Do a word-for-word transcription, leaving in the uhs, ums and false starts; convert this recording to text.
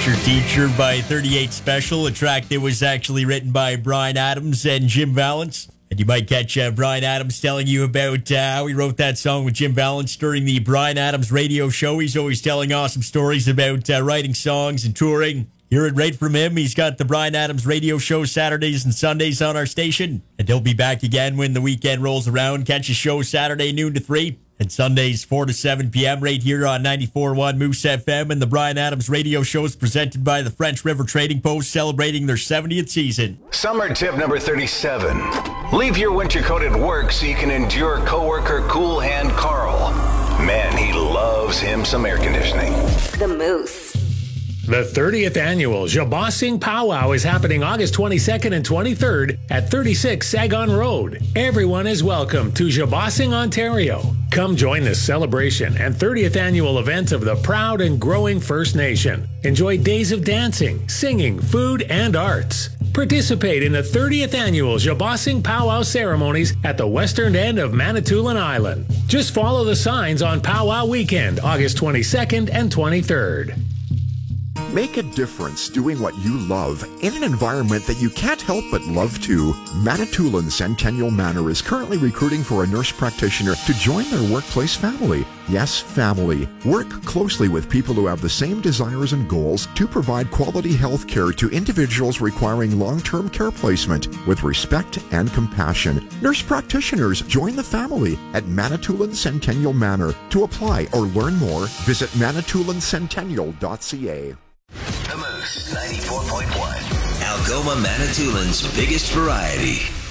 Teacher, Teacher by thirty-eight Special, a track that was actually written by Bryan Adams and Jim Vallance. And you might catch uh, Bryan Adams telling you about uh, how he wrote that song with Jim Vallance during the Bryan Adams radio show. He's always telling awesome stories about uh, writing songs and touring. Hear it right from him. He's got the Bryan Adams radio show Saturdays and Sundays on our station. And he'll be back again when the weekend rolls around. Catch his show Saturday noon to three. And Sundays, four to seven p.m. right here on ninety-four point one Moose F M. And the Bryan Adams radio show is presented by the French River Trading Post, celebrating their seventieth season. Summer tip number thirty-seven. Leave your winter coat at work so you can endure coworker Cool Hand Carl. Man, he loves him some air conditioning. The Moose. The thirtieth annual Jabosing Powwow is happening August twenty-second and twenty-third at thirty-six Sagon Road. Everyone is welcome to Jabosing, Ontario. Come join the celebration and thirtieth annual event of the proud and growing First Nation. Enjoy days of dancing, singing, food, and arts. Participate in the thirtieth annual Jabosing Powwow ceremonies at the western end of Manitoulin Island. Just follow the signs on Powwow Weekend, August twenty-second and twenty-third. Make a difference doing what you love in an environment that you can't help but love too. Manitoulin Centennial Manor is currently recruiting for a nurse practitioner to join their workplace family. Yes, family. Work closely with people who have the same desires and goals to provide quality health care to individuals requiring long-term care placement with respect and compassion. Nurse practitioners join the family at Manitoulin Centennial Manor. To apply or learn more, visit manitoulin centennial dot c a. The Moose ninety-four point one. Algoma Manitoulin's biggest variety.